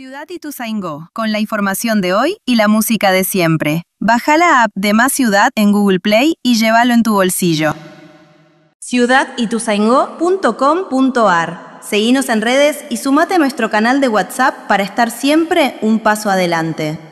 Ciudad Ituzaingó, con la información de hoy y la música de siempre. Baja la app de Más Ciudad en Google Play y llévalo en tu bolsillo. ciudadituzaingó.com.ar. Seguinos en redes y sumate a nuestro canal de WhatsApp para estar siempre un paso adelante.